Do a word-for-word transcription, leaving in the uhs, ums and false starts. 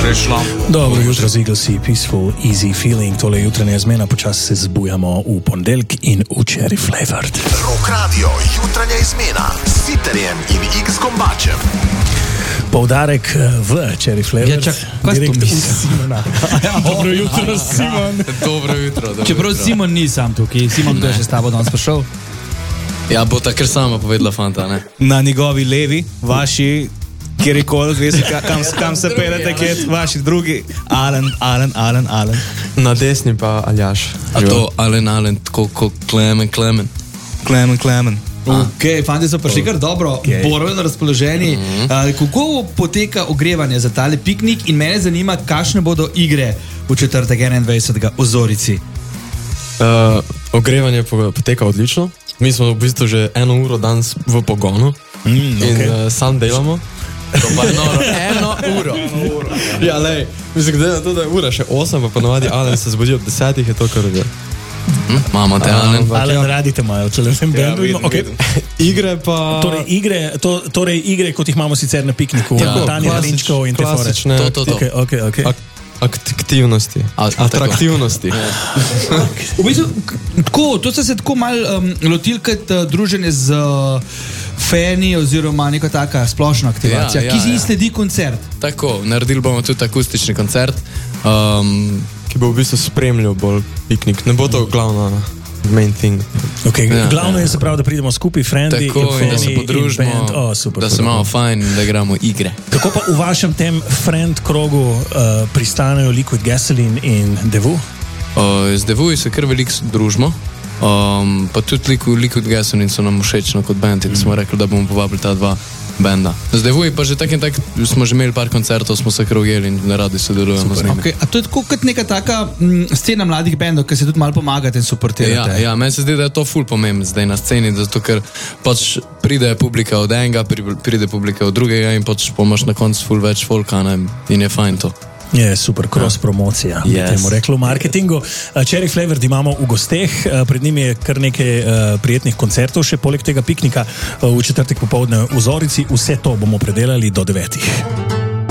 Dobro jutro, Ziglesi, Peaceful, Easy Feeling. Tole jutranja izmena, počasi se zbujamo v ponedeljek in v Cherry Flavored. Rock Radio, jutranja izmena s Siterjem in X-Kombačem. Poudarek v Cherry Flavored. Ja, čak, kaj si to misliš? Dobro jutro, Simon. Dobro jutro. Dobro Čeprav jutro. Simon ni sam tukaj. Simon, kdo je še s tabo danes prišel? Ja, bo takrat sama povedala fanta, ne? Na njegovi levi, vaši, kjerkoli, veste, kam, kam se pelete, kje je vaši drugi, Alen, Alen, Alen, Alen. Na desni pa Aljaš. A to Alen, Alen, tako kot Klemen, Klemen. Klemen, Klemen. Ok, fanti so prišli kar dobro, Okay. borovno razpoloženi. Mhm. Uh, kako poteka ogrevanje za tale piknik in mene zanima, kakšne bodo igre v četrtek enaindvajsetega v Zorici? Uh, ogrevanje po- poteka odlično. Mi smo v bistvu že eno uro danes v pogonu Mm, in okay. uh, sam delamo. To pa je noro, eno uro. Ja, lej, mislim, glede na to, da je ura še osem, pa ponovadi Alen se zbudi ob desetih, je to kar je. Hm? Mamo te, Alen. Alen radite imajo, če le vem, Ja, bendu. vidim, Okay. vidim. Igre pa... Torej igre, to, torej igre, kot jih imamo sicer na pikniku, Ja, Tanja klasič- Halinčkov in te fore. klasične To, to, to. Okay, okay, okay. ak- aktivnosti. A, tako. Atraktivnosti. V bistvu, k- tako, to ste se tako mal um, lotili kot uh, druženje z uh, fani oziroma neka taka splošna aktivacija, Ja, ja, ki si ja. sledi koncert. Tako, naredili bomo tudi akustični koncert. Um, Ki bo v bistvu spremljal bolj piknik. Ne bo to glavna main thing. Okay. Ja, Glavno ja. je se pravi, da pridemo skupaj, frendi tako, in in da se fani in podružimo, band. Oh, super, da se super. imamo fajn in da igramo igre. Kako pa v vašem tem friend krogu uh, pristanejo Liquid Gasoline in Devu? Uh, z Devuji se kar veliko družimo. Um, pa tudi Liquid, Liquid Gasoline so nam všeč kot band in smo rekli, da bomo povabili ta dva benda. Z Devuji pa že tak in tak smo že imeli par koncertov, smo se kar ujeli in radi sodelujemo z njimi. Okay. A to je tako kot neka taka m, scena mladih bendov, ki se tudi malo pomagate in Ja, suportirate. ja, meni se zdi, da je to ful pomembno zdaj na sceni, zato ker pač pride publika od enega, pri- pride publika od drugega in pač pomaš na koncu ful več folka, ne, in je fajn to. Je super, cross promocija, bi Yes. temu reklo v marketingu. Uh, Cherry Flavored imamo v gosteh, uh, pred njimi je kar nekaj uh, prijetnih koncertov, še poleg tega piknika uh, v četrtek popoldne v Zorici. Vse to bomo predelali do devetih.